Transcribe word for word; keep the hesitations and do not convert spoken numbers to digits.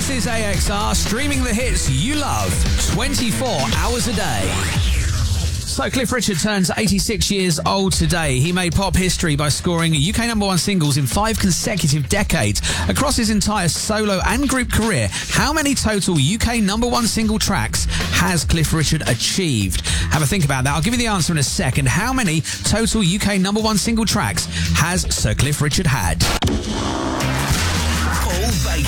This is A X R, streaming the hits you love twenty-four hours a day. So Cliff Richard turns eighty-six years old today. He made pop history by scoring U K number one singles in five consecutive decades. Across his entire solo and group career, how many total U K number one single tracks has Cliff Richard achieved? Have a think about that. I'll give you the answer in a second. How many total U K number one single tracks has Sir Cliff Richard had?